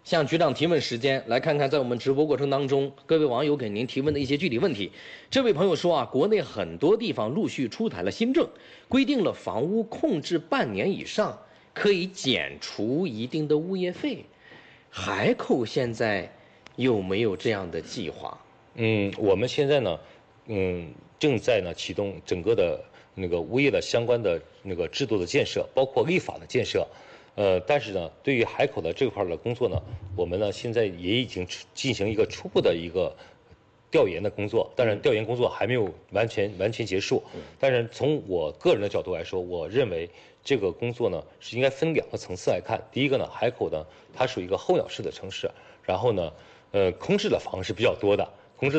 向局长提问时间，来看看在我们直播过程当中，各位网友给您提问的一些具体问题。这位朋友说啊，国内很多地方陆续出台了新政，规定了房屋空置半年以上可以减除一定的物业费。海口现在有没有这样的计划？ 我们现在呢，正在呢启动整个的那个物业的相关的那个制度的建设，包括立法的建设。但是呢，对于海口的这块的工作呢，我们呢现在也已经进行一个初步的一个调研的工作，当然调研工作还没有完全结束。但是从我个人的角度来说，我认为这个工作呢是应该分2个层次来看。第一个呢，海口呢它属于一个候鸟式的城市，然后呢，空置的房是比较多的，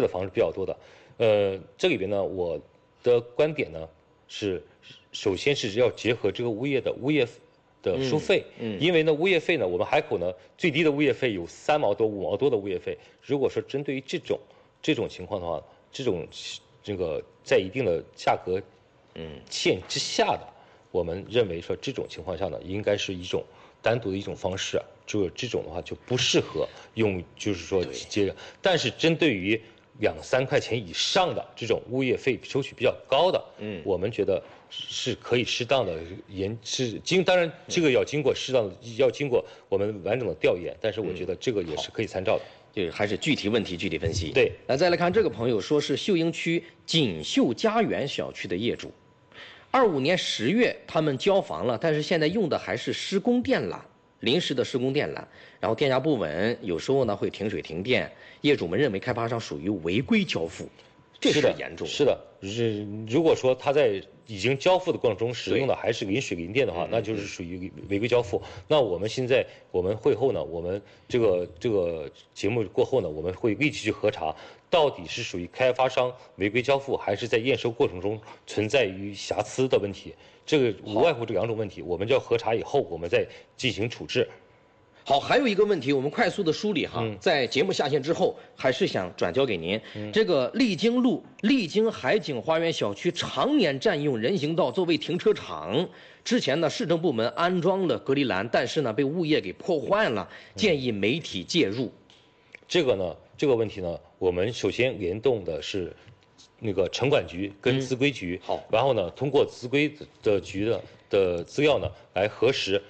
这里边呢，我的观点呢是，首先是要结合这个物业的收费，因为呢，物业费呢，我们海口呢最低的物业费有3毛多、5毛多的物业费。如果说针对于这种情况的话，这个在一定的价格线之下的，我们认为说这种情况下呢，应该是一种单独的一种方式，就这种的话就不适合用，就是说接着。但是针对于2-3块钱以上的这种物业费收取比较高的，我们觉得是可以适当的当然这个要经过我们完整的调研，但是我觉得这个也是可以参照的。 就是还是具体问题具体分析。 对， 来再来看这个朋友说是秀英区锦绣家园小区的业主，25年10月他们交房了，但是现在用的还是施工电缆，临时的施工电缆，然后电压不稳，有时候呢会停水停电，业主们认为开发商属于违规交付，这是严重的。 是的，如果说他在已经交付的过程中使用的还是临水临电的话，那就是属于违规交付。那我们现在会后呢，我们这个节目过后呢，我们会立即去核查，到底是属于开发商违规交付，还是在验收过程中存在于瑕疵的问题。这个无外乎这2种问题，我们就要核查以后，我们再进行处置。 好，还有一个问题，我们快速的梳理哈，在节目下线之后，还是想转交给您。这个丽晶路丽晶海景花园小区常年占用人行道作为停车场，之前呢，市政部门安装了隔离栏，但是呢，被物业给破坏了，建议媒体介入。 这个问题呢，我们首先联动的是那个城管局跟资规局，然后呢，通过资规的局的资料呢来核实